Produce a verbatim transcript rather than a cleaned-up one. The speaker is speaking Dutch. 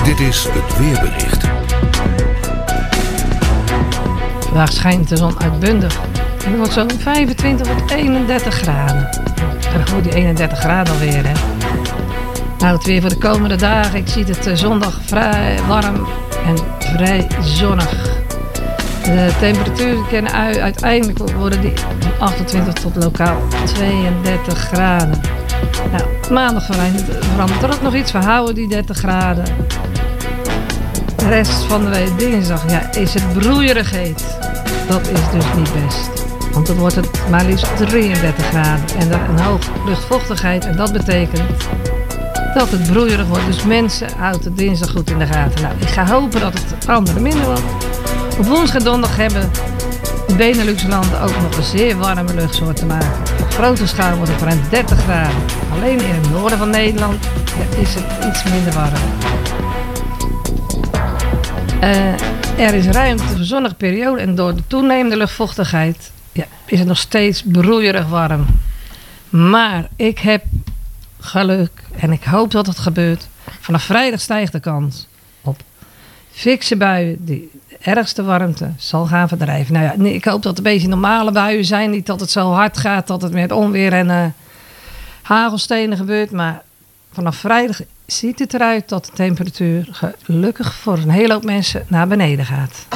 Dit is het weerbericht. Vandaag schijnt de zon uitbundig. En het wordt zo'n vijfentwintig tot eenendertig graden. En dan die eenendertig graden alweer, hè. Nou, het weer voor de komende dagen. Ik zie het zondag vrij warm en vrij zonnig. De temperaturen kunnen uiteindelijk worden die achtentwintig tot lokaal tweeëndertig graden. Nou, maandag verandert er ook nog iets. We houden die dertig graden. De rest van de week, dinsdag, ja, is het broeierig heet. Dat is dus niet best. Want dan wordt het maar liefst drieëndertig graden. En dan een hoge luchtvochtigheid. En dat betekent dat het broeierig wordt. Dus mensen, houden het dinsdag goed in de gaten. Nou, ik ga hopen dat het andere minder wordt. Op woensdag en donderdag hebben de Benelux-landen ook nog een zeer warme luchtsoort te maken. Op grote schaal wordt het ruim dertig graden. Alleen in het noorden van Nederland ja, is het iets minder warm. Uh, er is ruimte voor zonnige periode en door de toenemende luchtvochtigheid ja, is het nog steeds broeierig warm. Maar ik heb geluk en ik hoop dat het gebeurt. Vanaf vrijdag stijgt de kans op fikse buien die de ergste warmte zal gaan verdrijven. Nou ja, nee, ik hoop dat het een beetje normale buien zijn. Niet dat het zo hard gaat, dat het met onweer en uh, hagelstenen gebeurt. Maar vanaf vrijdag ziet het eruit dat de temperatuur gelukkig voor een hele hoop mensen naar beneden gaat.